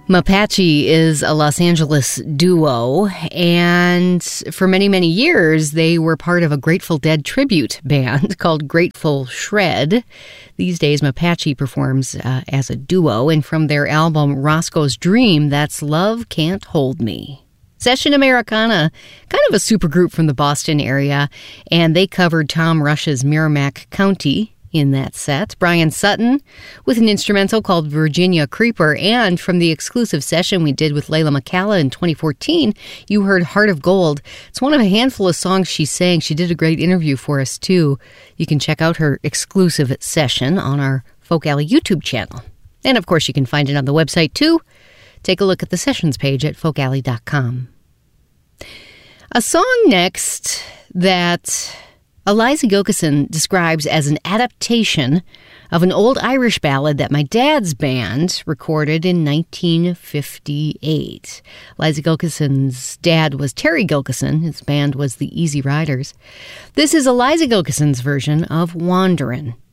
Mapache is a Los Angeles duo, and for many, many years, they were part of a Grateful Dead tribute band called Grateful Shred. These days, Mapache performs as a duo, and from their album Roscoe's Dream, that's Love Can't Hold Me. Session Americana, kind of a supergroup from the Boston area, and they covered Tom Rush's Merrimack County in that set. Brian Sutton with an instrumental called Virginia Creeper, and from the exclusive session we did with Layla McCalla in 2014, you heard Heart of Gold. It's one of a handful of songs she sang. She did a great interview for us, too. You can check out her exclusive session on our Folk Alley YouTube channel. And, of course, you can find it on the website, too. Take a look at the sessions page at folkalley.com. A song next that Eliza Gilkyson describes as an adaptation of an old Irish ballad that my dad's band recorded in 1958. Eliza Gilkyson's dad was Terry Gilkyson. His band was the Easy Riders. This is Eliza Gilkyson's version of Wanderin'.